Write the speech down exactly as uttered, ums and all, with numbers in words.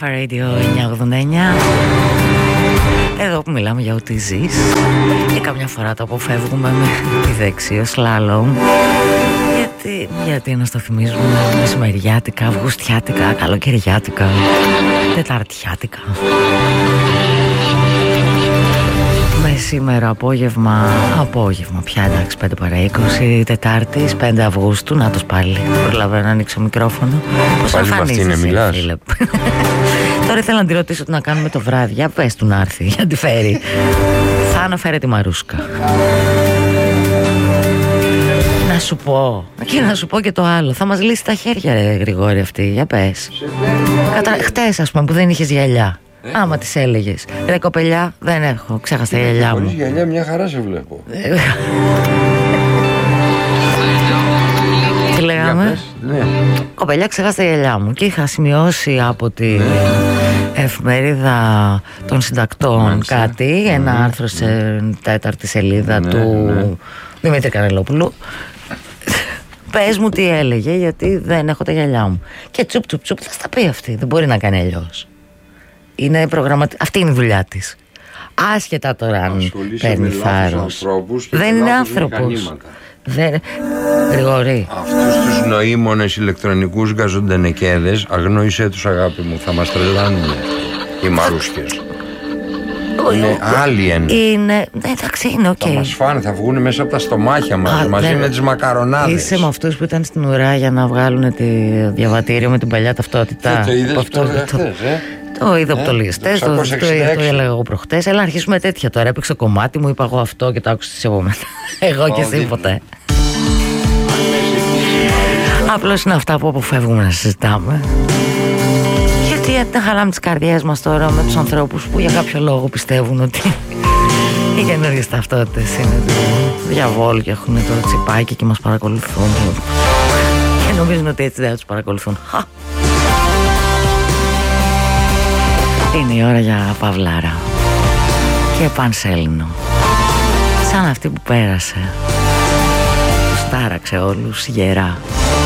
Alpha Radio εννιακόσια ογδόντα εννιά. Εδώ που μιλάμε για ό,τι ζεις. Και καμιά φορά το αποφεύγουμε με τη δεξιό σλάλομ. Γιατί, γιατί να στο θυμίζουμε μεσημεριάτικα, αυγουστιάτικα, καλοκαιριάτικα, τεταρτιάτικα. Σήμερα απόγευμα, απόγευμα πια εντάξει, πέντε παρά είκοσι, Τετάρτης, πέντε Αυγούστου, να το πάλι, προλαβαίνω να ανοίξω μικρόφωνο. Πώς εμφανίζεσαι, μιλάς. Φίλε? Τώρα ήθελα να τη ρωτήσω τι να κάνουμε το βράδυ, για πες του να έρθει, για να τη φέρει. Θα αναφέρε τη Μαρούσκα. Να σου πω, και να σου πω και το άλλο, θα μας λύσει τα χέρια ρε Γρηγόρη αυτή, για πες. Κατα... Χτες ας πούμε που δεν είχες γυαλιά. Ε, Άμα τις έλεγες, ρε κοπελιά, δεν έχω, ξέχασα τα γυαλιά μου. Χωρίς γυαλιά μια χαρά σε βλέπω. Τι λέγαμε? Ναι. Κοπελιά, ξέχασα τα γυαλιά μου. Και είχα σημειώσει από τη ναι. εφημερίδα των συντακτών Μάλιστα. κάτι, ένα mm-hmm. άρθρο σε τέταρτη σελίδα ναι, του ναι. Δημήτρη Καρελόπουλου. Πες μου τι έλεγε, γιατί δεν έχω τα γυαλιά μου. Και τσουπ τσουπ τσουπ θα στα πει αυτή, δεν μπορεί να κάνει αλλιώς. Είναι προγραμματι... Αυτή είναι η δουλειά της. Άσχετα τώρα αν παίρνει θάρρος. Δεν είναι άνθρωπος. Δεν... Γρηγορή. Αυτούς τους νοήμονες ηλεκτρονικούς γκαζοντενεκέδες, αγνόησέ τους αγάπη μου, θα μας τρελάνουνε οι μαρούσκες. Είναι alien. Είναι, εντάξει, είναι οκ. Okay. Θα μας φάνε, θα βγουν μέσα από τα στομάχια μας, Α, μαζί δεν... με τις μακαρονάδες. Είσαι με αυτούς που ήταν στην ουρά για να βγάλουν τη διαβατήριο με την παλιά ταυτότητα. Το είδες αυτό, τώρα χθες, ε? Το είδα από το λίστες, το, το, το έλεγα εγώ προχτές. Έλα, αρχίσουμε τέτοια τώρα. Έπαιξε κομμάτι μου, είπα εγώ αυτό και το άκουσα τις εγώ μετά. Εγώ και εσύ ποτέ. Απλώς είναι αυτά που αποφεύγουμε να συζητάμε. Γιατί δεν χαλάμε τις καρδιές μας τώρα με τους ανθρώπους που για κάποιο λόγο πιστεύουν ότι οι καινούργιες ταυτότητες είναι του διαβόλου και έχουν το τσιπάκι και μας παρακολουθούν. Και νομίζουν ότι έτσι δεν τους παρακολουθούν. Είναι η ώρα για παυλάρα και πανσέλινο. Σαν αυτή που πέρασε. Τους τάραξε όλους γερά.